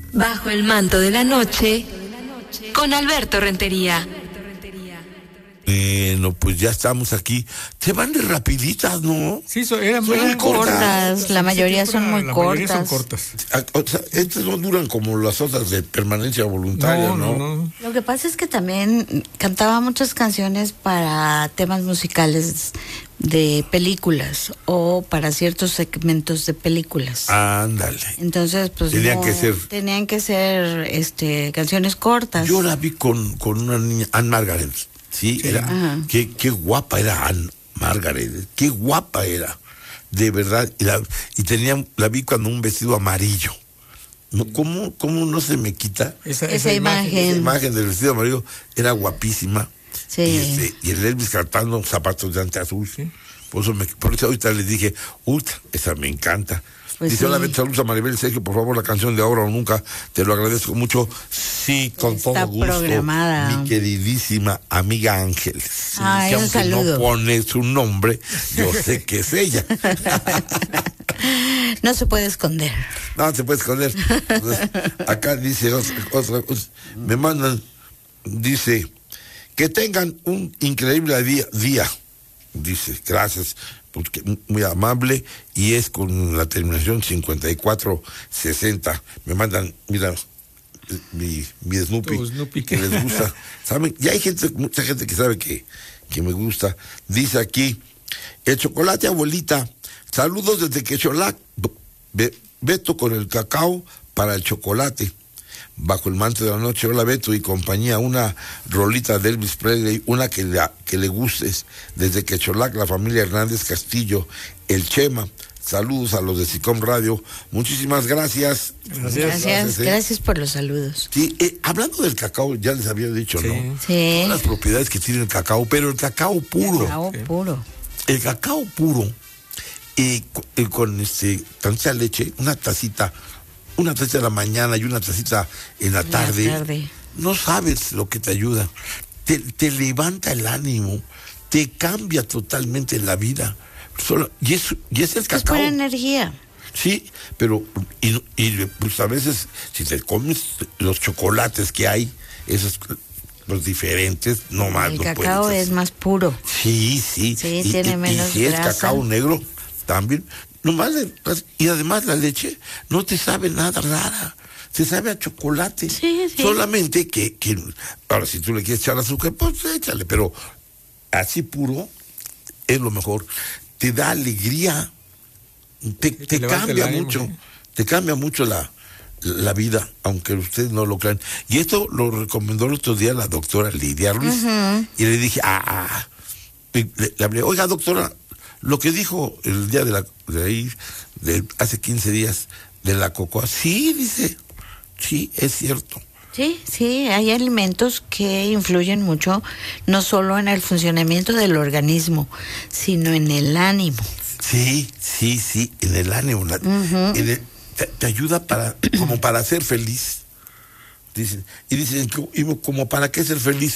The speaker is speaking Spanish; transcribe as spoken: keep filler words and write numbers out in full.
Bajo el manto de la noche, con Alberto Rentería. Bueno, pues ya estamos aquí. Se van de rapiditas, ¿no? Sí, so, eran, son eran muy cortas. cortas. La mayoría Sí, son muy la cortas. mayoría son cortas. O sea, estas no duran como las otras de permanencia voluntaria, ¿no? No, no, no. Lo que pasa es que también cantaba muchas canciones para temas musicales de películas o para ciertos segmentos de películas. Ándale. Entonces, pues Tenían no, que ser. tenían que ser este canciones cortas. Yo la vi con, con una niña, Anne Margaret. Sí, Sí. era. Ajá. Qué, qué guapa era Anne Margaret. Qué guapa era. De verdad. Y, la, y tenía, la vi con un vestido amarillo. No, ¿cómo, ¿Cómo no se me quita? Esa, Esa imagen. Esa imagen del vestido amarillo era guapísima. Sí. Y, este, y el Elvis cantando Zapatos de ante azul. Sí. Por eso, me, por eso ahorita les dije, uy, esa me encanta. Pues Dice, sí. hola, saludos a Maribel Sergio, por favor, la canción de Ahora o Nunca, te lo agradezco mucho. Sí, con Está todo gusto. programada. Mi queridísima amiga Ángeles. Sí, Ay, que un aunque saludo. no pone su nombre, yo sé que es ella. No se puede esconder. No, se puede esconder. Entonces, acá dice otra, otra cosa. Me mandan, dice, que tengan un increíble día. día. Dice, gracias, porque muy amable, y es con la terminación cincuenta y cuatro sesenta. Me mandan, mira, mi, mi Snoopy, Tu Snoopy. que les gusta. ¿Saben? Y hay gente, mucha gente que sabe que, que me gusta. Dice aquí, el chocolate, abuelita, saludos desde Quecholac, Be- Beto con el cacao para el chocolate. Bajo el manto de la noche, hola Beto y compañía, una rolita de Elvis Presley, una que, la, que le gustes, desde Quecholac, la familia Hernández Castillo, el Chema, saludos a los de SICOM Radio, muchísimas gracias. Gracias. Gracias, ¿eh? gracias por los saludos. Sí, eh, hablando del cacao, ya les había dicho, Sí. ¿no? Sí. Todas las propiedades que tiene el cacao, pero el cacao puro, Cacao puro. el cacao puro, eh, con, eh, con este, tantita leche, una tacita, una tacita en la mañana y una tacita en la tarde, La tarde. no sabes lo que te ayuda. Te, te levanta el ánimo, te cambia totalmente la vida. Solo, y, es, y es el Es cacao. pura energía. Sí, pero y, y pues a veces si te comes los chocolates que hay, esos los diferentes, no más. El no cacao puedes. es más puro. Sí, sí. Sí, y, tiene y- menos y si es grasa. cacao negro, también. Nomás le- y además la leche no te sabe nada rara. Se sabe a chocolate. Sí, sí. Solamente que, que, ahora si tú le quieres echar azúcar, pues échale, pero así puro es lo mejor. Te da alegría, te, te te levanta el cambia ánimo, mucho, ¿eh? te cambia mucho la, la vida, aunque ustedes no lo crean. Y esto lo recomendó el otro día la doctora Lidia Ruiz. Y le dije, ah, ah. Y le, le hablé, oiga doctora, lo que dijo el día de la de ahí, de hace quince días, de la cocoa, sí, dice, sí, es cierto. Sí, sí, hay alimentos que influyen mucho, no solo en el funcionamiento del organismo, sino en el ánimo. Sí, sí, sí, en el ánimo, la- Ujú. en el- te, te ayuda para, como para ser feliz. Dicen, y dicen, ¿y como para qué ser feliz?